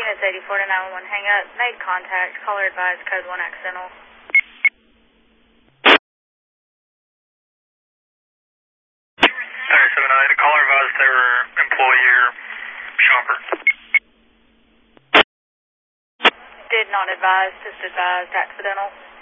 Units 84 to 911, hang up. Made contact. Caller advised, code 1 accidental. Sorry, 7-9, the caller advised they were employee or shopper. Did not advise, just advised accidental.